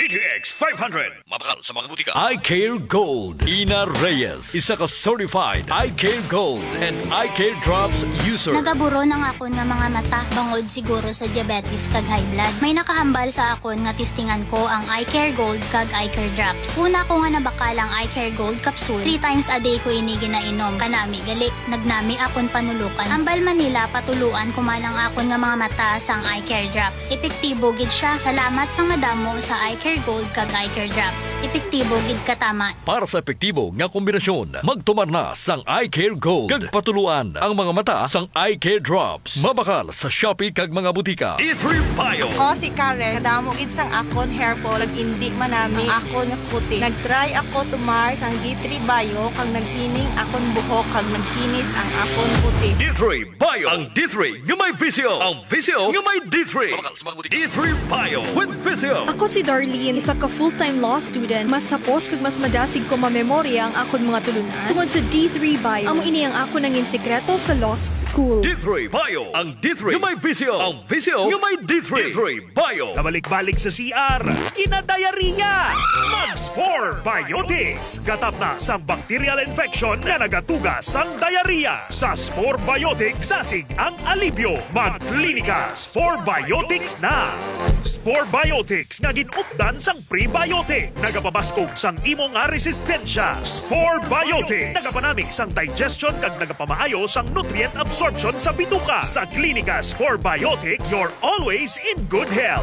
DTX 500. Mabakal sa mga butika. Eye Care Gold. Ina Reyes. Isa ka certified Eye Care Gold and Eye Care Drops user. Nagaburo ng akon nga mga mata bangod siguro sa diabetes kag high blood. May nakahambal sa akon nga testingan ko ang Eye Care Gold kag Eye Care Drops. Una ko nga nabakalang Eye Care Gold capsule. 3 times a day ko ini ginainom. Kanami gali nagnami akon panulukan. Ambal Manila patuluan kumalang akon nga mga mata sang Eye Care Drops. Epektibo gid siya. Salamat sa madamo sa Eye Care Gold kag Eye Care Drops. Epektibo gid katama. Para sa epektibo nga kombinasyon, magtumar na sang Eye Care Gold kag patuluan ang mga mata sang Eye Care Drops. Mabakal sa Shopee kag mga butika. D3 Bio. Ako si Karen, kadamo gid sang akon hair fall ag indi manami akon nga puti. Nagtry ako tumar sang D3 Bio kag naghining akon buhok kag nagkinis ang akon puti. D3 Bio. Ang D3 nga may visio. Ang visio nga may D3. Mabakal sa mga butika. D3 Bio with visio. Ako si Darlene, isa ka full-time law student. Mas sapos kag mas madasig ko mamemorya ang akon mga tulunan. Tungod sa D3 Bio, amo ini ang ako nangin sekreto sa law school. D3 Bio. Ang D3 nga may visio. Ang visio nga may D3. D3 Bio. Kabalik-balik sa CR, kinadayariya! Mags 4 Biotics. Gatap na sa bacterial infection na nagatugas ang diarrhea. Sa Spore Biotics, dasig ang alibyo. Magklinika Spore Biotics na. Spore Biotics nga ginupdan sang prebiotic. Nagapabaskog sang imo nga resistensya. Spore Biotics. Nagapanamig sang digestion kag nagapamaayo sang nutrient absorption sa bituka. Sa klinika Spore Biotics, you're always in good health.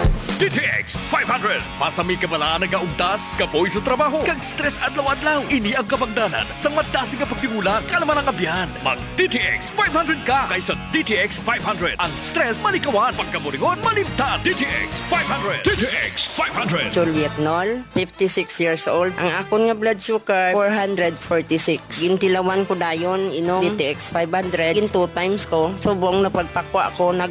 DTX 500. Pasami ka bala nagaugtas, kapoy sa trabaho, kag stress adlaw-adlaw. Ini ang kabagdanan sa madasig nga pagtigulang kalaman ang kabiyan. Mag DTX 500 ka kaysa DTX 500. Ang stress malikawan, pagkamuringon malimtan. DTX 500. DTX 500. Juliet Nol, 56 years old. Ang akon nga blood sugar 446. Gintilawan ko dayon inom DTX 500. Gin 2 times ko. Subong na pagpakwa ko nag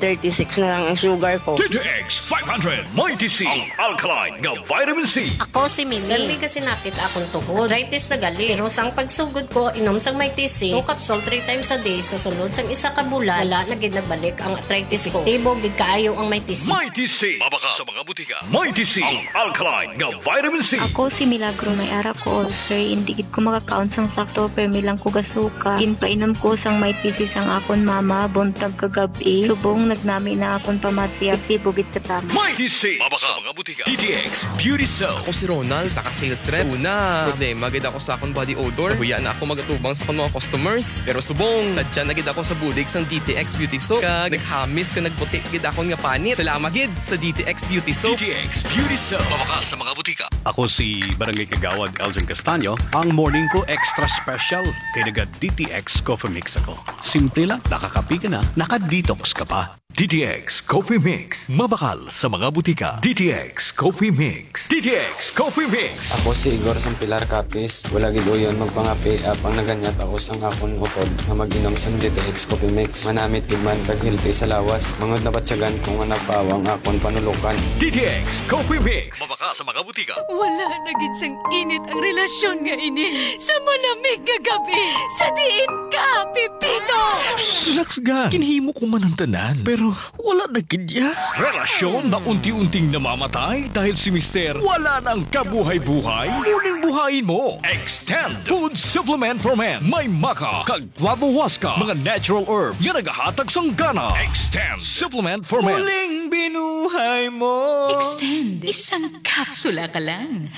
136 na lang ang sugar ko. DTX 500. Mighty C. Ang alkaline nga vitamin C. Ako si Mimi. Gali kasi napit akong tuhod. Arthritis na gali. Pero sang pagsugod ko, inom sang Mighty C. 2 capsule 3 times a day. Sa sunod sang isa ka bulan, wala na gid nagbalik ang arthritis ko. Tibo gid kaayo ang Mighty C. Mighty C. Mabakal sa mga butika. Mighty C. Ang alkaline nga vitamin C. Ako si Milagro, may ara ko ulcer. Hindi gid ko makakaon sang sakto, pero milang ko gasuka. Ginpainom ko sang Mighty C sang akon mama, buntag kagabi. Subong nagnami na akon pamati. Aktibo gid katama. Mighty C. Mabakal sa mga butika. DTX Beauty Soap. Ako si Ronald, isa ka sales rep. Una, problema gid ako sa akong body odor. Huya na ako magatubang sa akong mga customers. Pero subong, sadya na gid ako sa bulig sang DTX Beauty Soap. Kag naghamis ka nagputi gid akong nga panit. Salamat gid sa DTX Beauty Soap. DTX Beauty Soap. Mabakal sa mga butika. Ako si Barangay Kagawad Elgin Castaño. Ang morning ko extra special kay naga DTX Coffee Mix ako. Simple lang, nakakapi ka na, naka-detox ka pa. DTX Coffee Mix. Mabakal sa mga butika. DTX Coffee Mix. DTX Coffee Mix. Ako si Igor Sampilar Capis. Wala gid uyon magpangapi apang naganyat ako sang akon utod na mag-inom sa DTX Coffee Mix. Manamit gid man kag hilti sa lawas. Mangod na batsyagan kung nagpawang akon panulukan. DTX Coffee Mix. Mabakal sa mga butika. Wala na gid sang init ang relasyon nga ini. Sa malamig nga gabi, sa diin ka, Pipino! Relax ga. Kinhimo ko man ang tanan. Pero wala na kidya. Relasyon na unti-unting namamatay dahil si Mister wala nang kabuhay-buhay. Muling buhayin mo. Extend Food Supplement for Men. May maka, kag labawaska, mga natural herbs nga nagahatag sang gana. Extend Supplement for Men. Muling binuhay mo. Extend. Isang kapsula ka lang.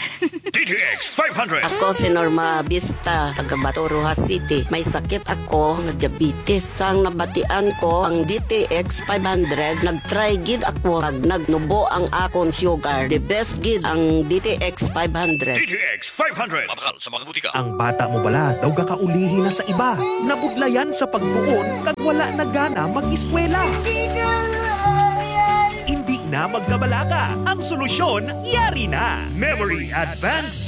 DTX 500. Ako si Norma Vista, taga Bato, Rojas City. May sakit ako nga diabetes. Sang nabatian ko ang DTX 500, nagtry gid ako kag nagnubo ang akon sugar. The best gid ang DTX 500. DTX 500. Mabakal sa mga butika. Ang bata mo bala daw kakaulihin na sa iba. Nabudlayan sa pagtuon kag wala na gana mag-eskwela. Hindi na magkabalaga. Ang solusyon, yari na. Memory Advanced